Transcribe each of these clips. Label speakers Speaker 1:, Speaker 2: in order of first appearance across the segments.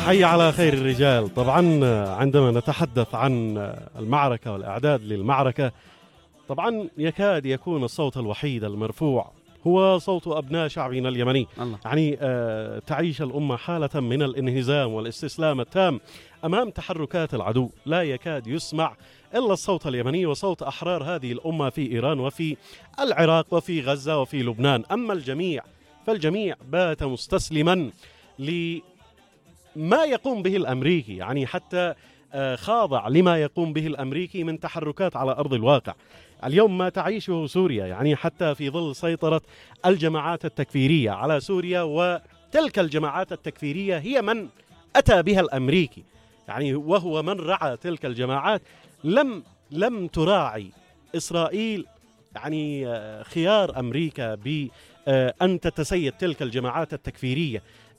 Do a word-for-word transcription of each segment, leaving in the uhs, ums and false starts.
Speaker 1: حي على خير الرجال. طبعا عندما نتحدث عن المعركة والإعداد للمعركة، طبعا يكاد يكون الصوت الوحيد المرفوع هو صوت أبناء شعبنا اليمني. الله. يعني آه تعيش الأمة حالة من الانهزام والاستسلام التام أمام تحركات العدو، لا يكاد يسمع إلا الصوت اليمني وصوت أحرار هذه الأمة في إيران وفي العراق وفي غزة وفي لبنان. أما الجميع فالجميع بات مستسلما لما يقوم به الأمريكي، يعني حتى خاضع لما يقوم به الأمريكي من تحركات على أرض الواقع. اليوم ما تعيشه سوريا، يعني حتى في ظل سيطرة الجماعات التكفيرية على سوريا، وتلك الجماعات التكفيرية هي من أتى بها الأمريكي، يعني وهو من رعى تلك الجماعات. لم لم تراعي إسرائيل يعني خيار أمريكا بأن تتسيد تلك الجماعات التكفيرية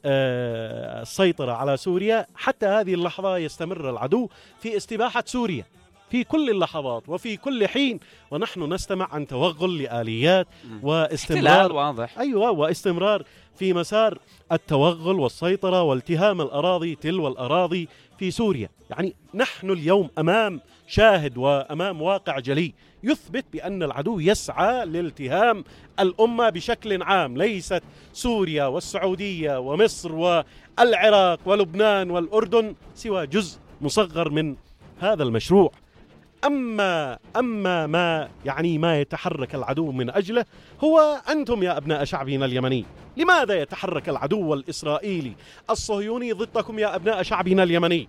Speaker 1: السيطرة على سوريا. حتى هذه اللحظة يستمر العدو في استباحة سوريا في كل اللحظات وفي كل حين، ونحن نستمع عن توغل لآليات واستمرار
Speaker 2: واضح.
Speaker 1: أيوة واستمرار في مسار التوغل والسيطرة والتهام الأراضي تلو الأراضي في سوريا. يعني نحن اليوم أمام شاهد وأمام واقع جلي يثبت بأن العدو يسعى لالتهام الأمة بشكل عام، ليست سوريا والسعودية ومصر والعراق ولبنان والأردن سوى جزء مصغر من هذا المشروع. أما أما ما يعني ما يتحرك العدو من أجله هو أنتم يا أبناء شعبنا اليمني. لماذا يتحرك العدو الإسرائيلي الصهيوني ضدكم يا أبناء شعبنا اليمني؟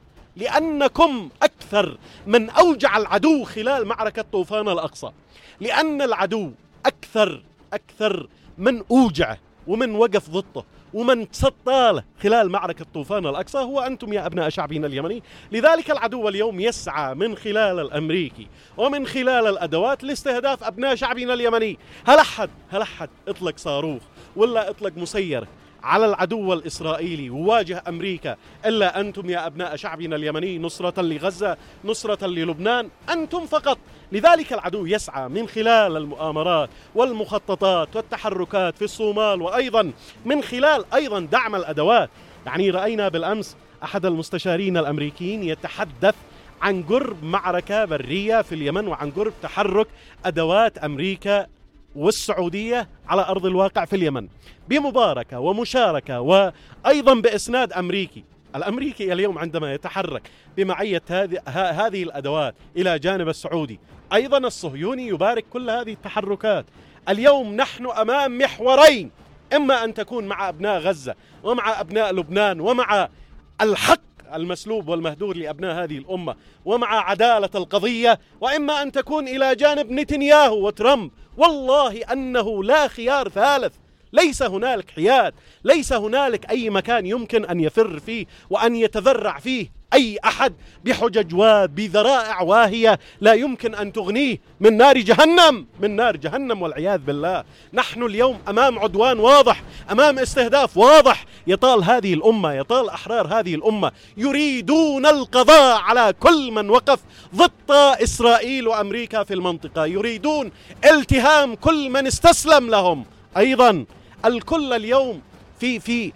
Speaker 1: لأنكم أكثر من أوجع العدو خلال معركة طوفان الأقصى، لأن العدو أكثر أكثر من أوجعه ومن وقف ضده ومن سطاله خلال معركة طوفان الأقصى هو أنتم يا أبناء شعبنا اليمني. لذلك العدو اليوم يسعى من خلال الأمريكي ومن خلال الأدوات لاستهداف أبناء شعبنا اليمني. هل أحد هل أحد اطلق صاروخ ولا اطلق مسير على العدو الإسرائيلي وواجه أمريكا إلا أنتم يا أبناء شعبنا اليمني، نصرة لغزة نصرة للبنان، أنتم فقط. لذلك العدو يسعى من خلال المؤامرات والمخططات والتحركات في الصومال، وأيضا من خلال أيضا دعم الأدوات. يعني رأينا بالأمس أحد المستشارين الأمريكيين يتحدث عن قرب معركة برية في اليمن وعن قرب تحرك أدوات أمريكا والسعودية على أرض الواقع في اليمن بمباركة ومشاركة وأيضا بإسناد أمريكي. الأمريكي اليوم عندما يتحرك بمعية هذه الأدوات إلى جانب السعودي، أيضا الصهيوني يبارك كل هذه التحركات. اليوم نحن أمام محورين، إما أن تكون مع أبناء غزة ومع أبناء لبنان ومع الحق المسلوب والمهدور لأبناء هذه الأمة ومع عدالة القضية، وإما أن تكون إلى جانب نتنياهو وترامب. والله أنه لا خيار ثالث، ليس هنالك حياد، ليس هنالك أي مكان يمكن أن يفر فيه وأن يتذرع فيه أي أحد بحجج وبذرائع واهية لا يمكن أن تغنيه من نار جهنم من نار جهنم والعياذ بالله. نحن اليوم أمام عدوان واضح، أمام استهداف واضح يطال هذه الأمة، يطال أحرار هذه الأمة، يريدون القضاء على كل من وقف ضد إسرائيل وأمريكا في المنطقة، يريدون التهام كل من استسلم لهم. أيضا الكل اليوم في في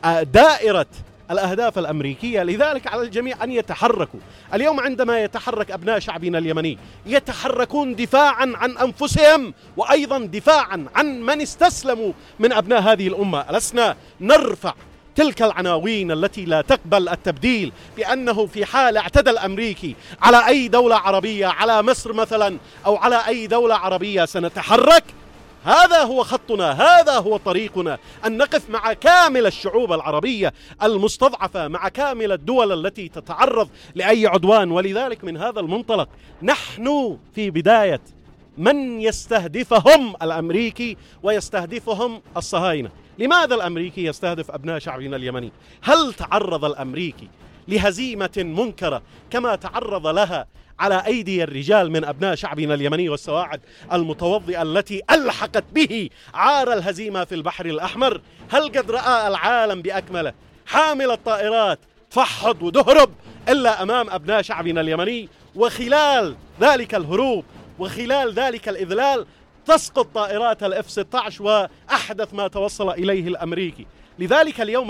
Speaker 1: دائرة الأهداف الأمريكية. لذلك على الجميع أن يتحركوا. اليوم عندما يتحرك أبناء شعبنا اليمني يتحركون دفاعا عن أنفسهم وأيضا دفاعا عن من استسلموا من أبناء هذه الأمة. لسنا نرفع تلك العناوين التي لا تقبل التبديل بأنه في حال اعتدى الأمريكي على أي دولة عربية، على مصر مثلا أو على أي دولة عربية، سنتحرك. هذا هو خطنا، هذا هو طريقنا، أن نقف مع كامل الشعوب العربية المستضعفة، مع كامل الدول التي تتعرض لأي عدوان. ولذلك من هذا المنطلق نحن في بداية من يستهدفهم الأمريكي ويستهدفهم الصهاينة. لماذا الأمريكي يستهدف أبناء شعبنا اليمني؟ هل تعرض الأمريكي لهزيمة منكرة كما تعرض لها على أيدي الرجال من أبناء شعبنا اليمني والسواعد المتوضئة التي ألحقت به عار الهزيمة في البحر الأحمر؟ هل قد رأى العالم بأكمله حامل الطائرات تفحض ودهرب إلا أمام أبناء شعبنا اليمني؟ وخلال ذلك الهروب وخلال ذلك الإذلال تسقط طائرات الإف ستة عشر وأحدث ما توصل إليه الأمريكي. لذلك اليوم